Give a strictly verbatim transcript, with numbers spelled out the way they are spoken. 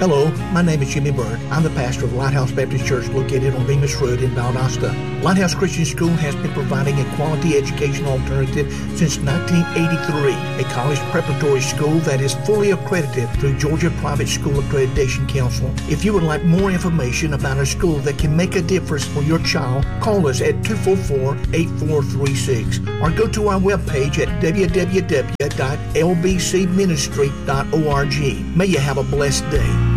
Hello, my name is Jimmy Byrd. I'm the pastor of Lighthouse Baptist Church located on Bemis Road in Valdosta. Lighthouse Christian School has been providing a quality educational alternative since nineteen eighty-three, a college preparatory school that is fully accredited through Georgia Private School Accreditation Council. If you would like more information about a school that can make a difference for your child, call us at two four four, eight four three six or go to our webpage at w w w dot l b c ministry dot org. May you have a blessed day.